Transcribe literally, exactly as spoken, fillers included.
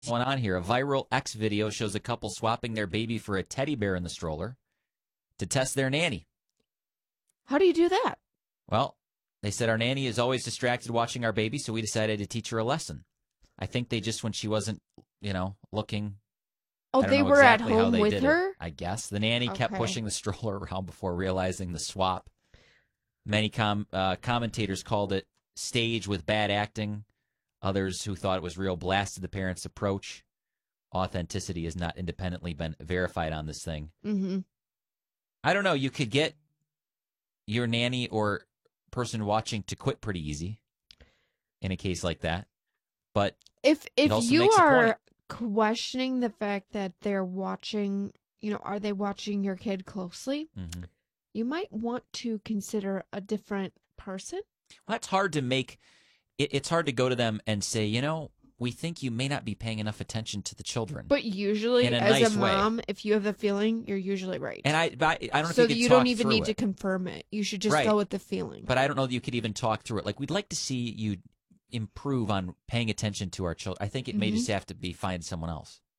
Going on here. A viral X video shows a couple swapping their baby for a teddy bear in the stroller to test their nanny. How do you do that? Well, they said our nanny is always distracted watching our baby, so we decided to teach her a lesson. I think they just, when she wasn't, you know, looking. Oh, I don't they know were exactly at how home they with did her? It, I guess. The nanny kept Okay. pushing the stroller around before realizing the swap. Many com- uh, commentators called it stage with bad acting. Others who thought it was real blasted the parents' approach. Authenticity has not independently been verified on this thing. Mm-hmm. I don't know. You could get your nanny or person watching to quit pretty easy in a case like that. But If if also you makes a are point. questioning the fact that they're watching, you know, are they watching your kid closely? Mhm. You might want to consider a different person. Well, that's hard to make. It, it's hard to go to them and say, you know, we think you may not be paying enough attention to the children. But usually, In a as nice a way. mom, if you have a feeling, you're usually right. And I, but I, I don't know so if you could you talk don't even through need it. to confirm it. You should just Right. go with the feeling. But I don't know that you could even talk through it. Like, we'd like to see you improve on paying attention to our children. I think it may Mhm. just have to be find someone else.